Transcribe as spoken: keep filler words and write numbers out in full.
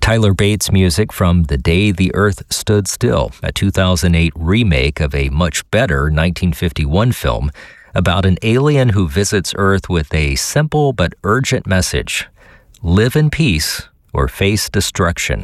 Tyler Bates music from The Day the Earth Stood Still, a two thousand eight remake of a much better nineteen fifty-one film about an alien who visits Earth with a simple but urgent message: live in peace or face destruction.